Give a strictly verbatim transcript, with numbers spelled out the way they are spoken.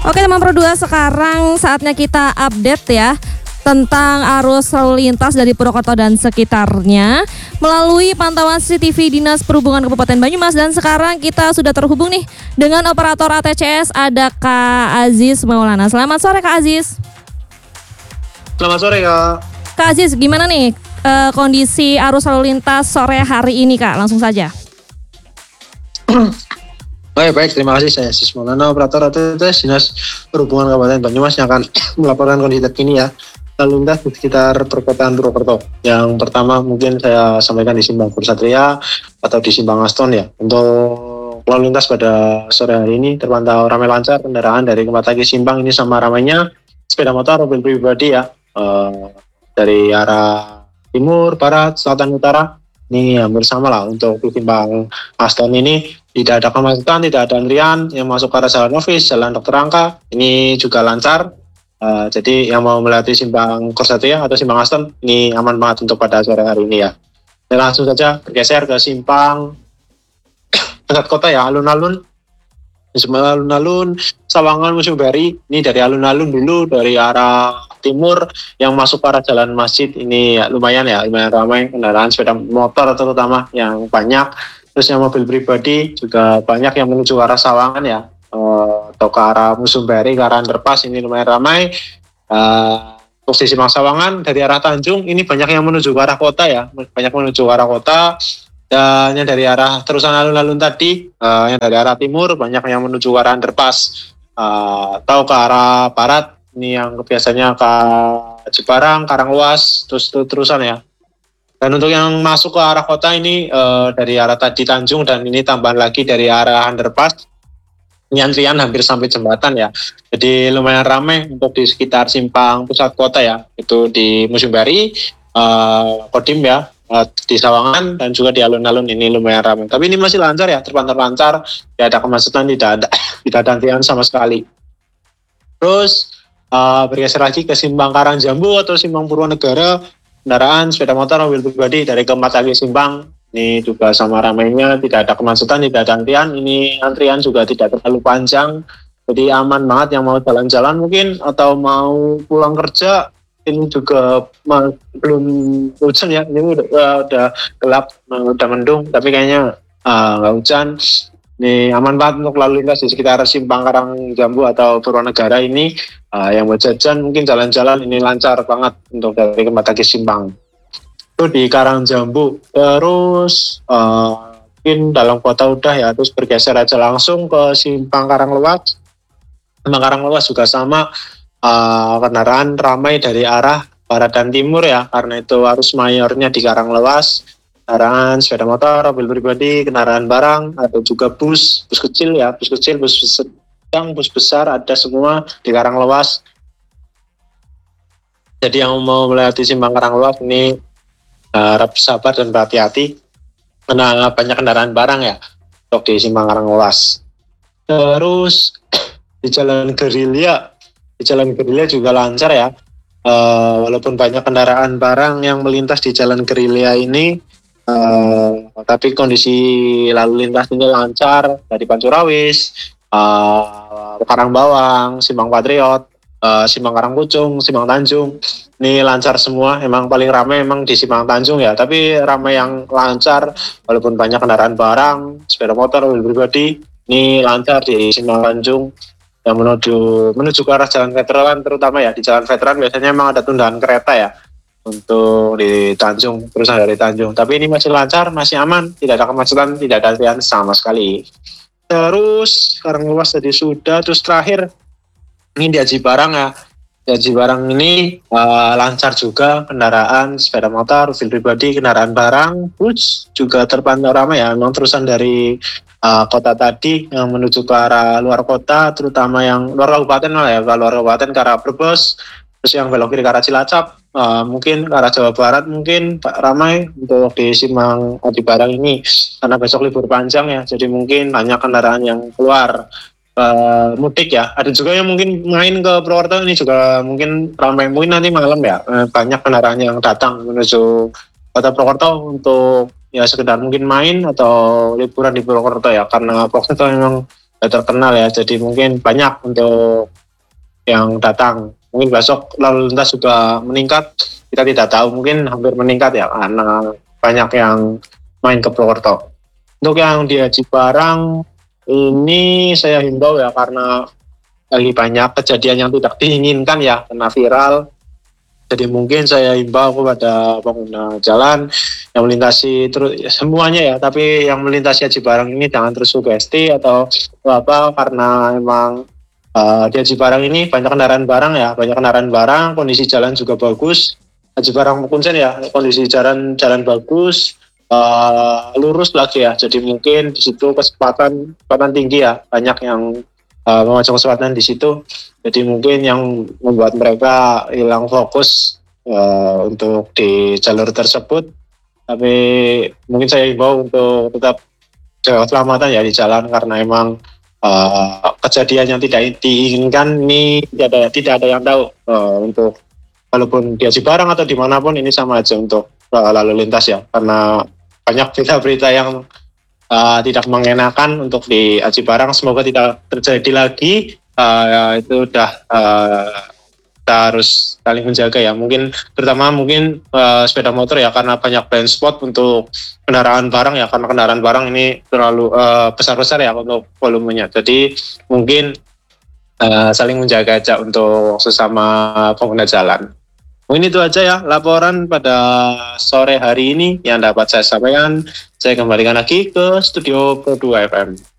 Oke teman Pro dua, sekarang saatnya kita update ya tentang arus lalu lintas dari Purwokerto dan sekitarnya melalui pantauan C C T V Dinas Perhubungan Kabupaten Banyumas. Dan sekarang kita sudah terhubung nih dengan operator A T C S, ada Kak Aziz Maulana. Selamat sore Kak Aziz. Selamat sore Kak. Kak Aziz, gimana nih uh, kondisi arus lalu lintas sore hari ini Kak? Langsung saja. Baik, baik, terima kasih. Saya Aziz Maulana, operator A T C S Dinas Perhubungan Kabupaten Banyumas yang akan melaporkan kondisi terkini ya lalu lintas di sekitar perkotaan Purwokerto. Yang pertama mungkin saya sampaikan di Simpang Pursatria atau di Simpang Aston ya. Untuk lalu lintas pada sore hari ini terpantau ramai lancar kendaraan dari Kempatagi Simpang ini sama ramainya sepeda motor, mobil pribadi ya, uh, dari arah timur, barat, selatan, utara. Ini hampir sama lah untuk di Simpang Aston ini. Tidak ada kemacetan, tidak ada antrian yang masuk ke arah Jalan Nofis, Jalan Dokter Rangka. Ini juga lancar. Uh, jadi yang mau melewati Simpang Pursatria atau Simpang Aston ini aman banget untuk pada sore hari ini ya. Dan langsung saja bergeser ke Simpang Pusat Kota ya, alun-alun. Semua alun-alun Sawangan Museum Bari. Ini dari alun-alun dulu, dari arah timur yang masuk ke arah Jalan Masjid ini ya, lumayan ya, lumayan ramai kendaraan sepeda motor terutama yang banyak. Terus yang mobil pribadi juga banyak yang menuju ke arah Sawangan ya, uh, atau ke arah Museum Bari, ke arah Underpass ini lumayan ramai. Uh, untuk di Simpang Sawangan dari arah Tanjung ini banyak yang menuju ke arah kota ya, banyak menuju ke arah kota. Dan yang dari arah terusan alun-alun tadi, uh, yang dari arah timur banyak yang menuju ke arah Underpass, uh, atau ke arah barat ini yang biasanya ke Ciparang, Karangluas, terus terusan ya. Dan untuk yang masuk ke arah kota ini uh, dari arah tadi Tanjung dan ini tambahan lagi dari arah Underpass, ini antrian hampir sampai jembatan ya. Jadi lumayan ramai untuk di sekitar Simpang Pusat Kota ya, itu di Museum Bari, uh, Kodim ya, uh, di Sawangan dan juga di alun-alun ini lumayan ramai. Tapi ini masih lancar ya, terpantau lancar, tidak ada kemacetan, tidak ada tidak ada antrian sama sekali. Terus uh, bergeser lagi ke Simpang Karangjambu atau Simpang Purwonegara. Kendaraan sepeda motor, mobil pribadi dari Kempatagi Simpang ini juga sama ramainya, tidak ada kemacetan, tidak ada antrian. Ini antrian juga tidak terlalu panjang, jadi aman banget yang mau jalan-jalan mungkin atau mau pulang kerja. Ini juga ma- belum hujan ya, ini udah, uh, udah gelap, uh, udah mendung, tapi kayaknya uh, nggak hujan. Ini aman banget untuk lalu lintas di sekitar Simpang Karangjambu atau Purwonegara ini. Uh, yang buat jajan mungkin jalan-jalan ini lancar banget untuk dari Kempatagi Simpang. Itu di Karangjambu. Terus uh, mungkin dalam kota udah ya, terus bergeser aja langsung ke Simpang Karanglewas. Simpang Karanglewas juga sama, uh, kendaraan ramai dari arah barat dan timur ya, karena itu arus mayornya di Karanglewas. Kendaraan sepeda motor, mobil pribadi, kendaraan barang, ada juga bus, bus kecil ya, bus kecil, bus sedang, bus besar, ada semua di Karanglewas. Jadi yang mau melewati Simpang Karanglewas ini harap sabar dan berhati-hati karena banyak kendaraan barang ya untuk di Simpang Karanglewas. Terus di Jalan Gerilya, di Jalan Gerilya juga lancar ya. Uh, walaupun banyak kendaraan barang yang melintas di Jalan Gerilya ini, Uh, tapi kondisi lalu lintas ini lancar dari Pancurawis, uh, Karangbawang, Simpang Patriot, uh, Simpang Karangkucung, Simpang Tanjung. Ini lancar semua. Emang paling ramai emang di Simpang Tanjung ya, tapi ramai yang lancar walaupun banyak kendaraan barang, sepeda motor, mobil pribadi. Ini lancar di Simpang Tanjung yang menuju menuju ke arah Jalan Veteran, terutama ya di Jalan Veteran biasanya memang ada tundaan kereta ya untuk di Tanjung, terusan dari Tanjung. Tapi ini masih lancar, masih aman, tidak ada kemacetan, tidak ada antrian sama sekali. Terus Karanglewas tadi sudah, terus terakhir ini di Aji Barang ya. Di Aji Barang ini uh, lancar juga kendaraan sepeda motor, mobil pribadi, kendaraan barang, bus juga terpantau ramai ya. Memang terusan dari uh, kota tadi yang menuju ke arah luar kota, terutama yang luar kabupaten lah ya, ke luar kabupaten ke arah Brebes. Terus yang belok kiri ke arah Cilacap, uh, mungkin ke arah Jawa Barat mungkin ramai untuk di Simpang Aji Barang ini karena besok libur panjang ya, jadi mungkin banyak kendaraan yang keluar uh, mudik ya. Ada juga yang mungkin main ke Purwokerto ini juga mungkin ramai, mungkin nanti malam ya, uh, banyak kendaraan yang datang menuju kota Purwokerto untuk ya sekedar mungkin main atau liburan di Purwokerto ya, karena Purwokerto memang terkenal ya, jadi mungkin banyak untuk yang datang. Mungkin besok lalu lintas juga meningkat, kita tidak tahu, mungkin hampir meningkat ya karena banyak yang main ke Purwokerto. Untuk yang di Aji Barang ini saya himbau ya, karena lagi banyak kejadian yang tidak diinginkan ya, kena viral. Jadi mungkin saya himbau kepada pengguna jalan yang melintasi terus ya, semuanya ya, tapi yang melintasi Aji Barang ini jangan tersugesti atau apa, karena memang uh, di Aji Barang ini banyak kendaraan barang ya, banyak kendaraan barang, kondisi jalan juga bagus. Aji Barang Punsen ya, kondisi jalan jalan bagus, uh, lurus lagi ya. Jadi mungkin di situ kecepatan kecepatan tinggi ya, banyak yang uh, memajang kecepatan di situ. Jadi mungkin yang membuat mereka hilang fokus uh, untuk di jalur tersebut. Tapi mungkin saya himbau untuk tetap jaga keselamatan ya di jalan, karena emang uh, kejadian yang tidak diinginkan ini tidak ada, tidak ada yang tahu. Uh, untuk walaupun di Aji Barang atau dimanapun ini sama aja untuk uh, lalu lintas ya, karena banyak berita-berita yang uh, tidak mengenakan untuk di Aji Barang. Semoga tidak terjadi lagi. Uh, itu udah uh, kita harus saling menjaga ya, mungkin terutama mungkin uh, sepeda motor ya, karena banyak blind spot untuk kendaraan barang ya, karena kendaraan barang ini terlalu uh, besar-besar ya untuk volumenya. Jadi mungkin uh, saling menjaga aja untuk sesama pengguna jalan. Mungkin itu aja ya laporan pada sore hari ini yang dapat saya sampaikan. Saya kembalikan lagi ke studio Pro dua F M.